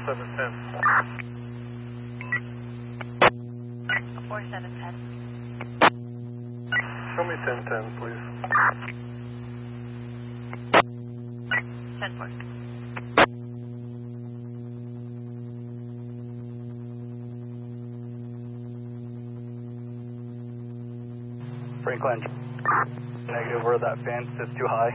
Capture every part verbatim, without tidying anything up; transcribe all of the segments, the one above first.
seven ten. four seven ten. Show me ten ten, please. ten four. Franklin, negative, where that fence is too high.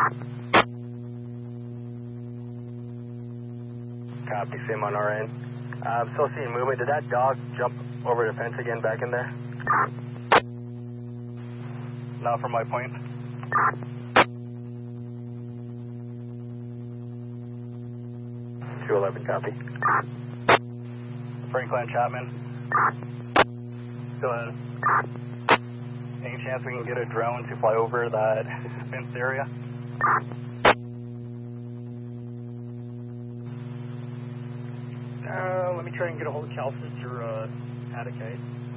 Copy, same on our end. Uh, I'm still seeing movement. Did that dog jump over the fence again back in there? Not from my point. two eleven, copy. Franklin, Chapman. Still in. Any chance we can get a drone to fly over that fenced area? Uh, let me try and get a hold of Calcis or uh, Atticite.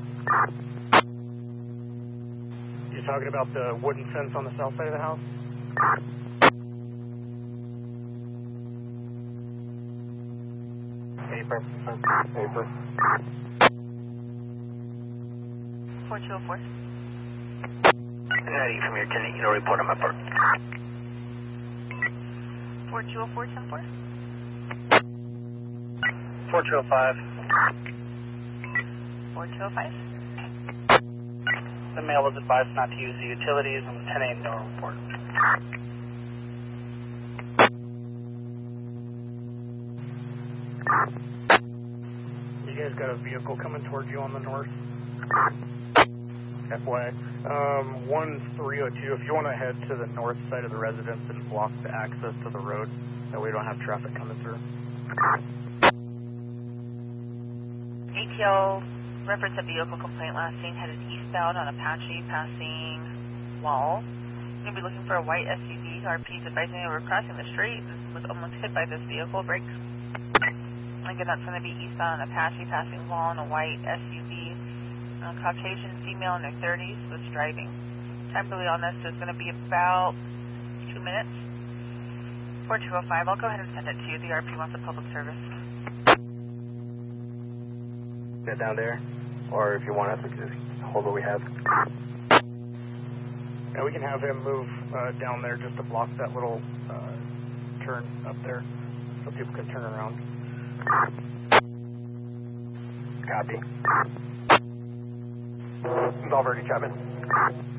You're talking about the wooden fence on the south side of the house? Paper. Paper. four two oh four. Natty from your tenant, you know, report on my part. four two oh four, ten four. four two oh five. four two oh five. The male was advised not to use the utilities on the ten A M no report. You guys got a vehicle coming towards you on the north? F Y I. Um, one three oh two, if you want to head to the north side of the residence and block the access to the road, that way we don't have traffic coming through. A T L referenced a vehicle complaint last seen headed eastbound on Apache passing Wall. Going to be looking for a white S U V. R P's advising they were crossing the street and was almost hit by this vehicle. Brakes. Again, that's going to be eastbound on Apache passing Wall in a white S U V. Uh, Caucasian female in their thirties was driving. Time delay on this is going to be about two minutes. four two oh five, I'll go ahead and send it to you. The R P wants a public service. Get down there, or if you want us, we can just hold what we have. Yeah, we can have him move uh, down there just to block that little uh, turn up there so people can turn around. Copy. It's all ready, Chapman.